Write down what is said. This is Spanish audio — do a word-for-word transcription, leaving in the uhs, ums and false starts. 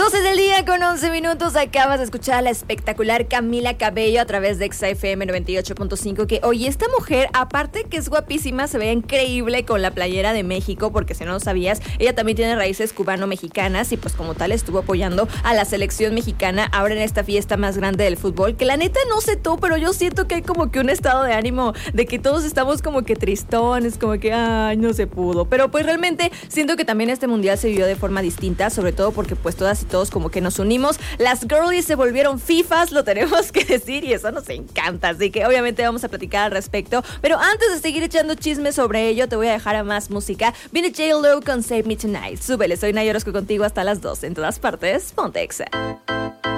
doce del día con once minutos. Acabas de escuchar a la espectacular Camila Cabello a través de X F M noventa y ocho punto cinco. Que oye, esta mujer, aparte que es guapísima, se ve increíble con la playera de México, porque si no lo sabías, ella también tiene raíces cubano-mexicanas y pues como tal estuvo apoyando a la selección mexicana ahora en esta fiesta más grande del fútbol. Que la neta no sé tú, pero yo siento que hay como que un estado de ánimo de que todos estamos como que tristones, como que ay, no se pudo. Pero pues realmente siento que también este mundial se vivió de forma distinta, sobre todo porque pues todas y todos como que nos unimos. Las girlies se volvieron fifas, lo tenemos que decir, y eso nos encanta, así que obviamente vamos a platicar al respecto. Pero antes de seguir echando chismes sobre ello, te voy a dejar a más música. Viene J Lo con Save Me Tonight. Súbele, soy Naya Orozco contigo hasta las dos, en todas partes, ponte Exa.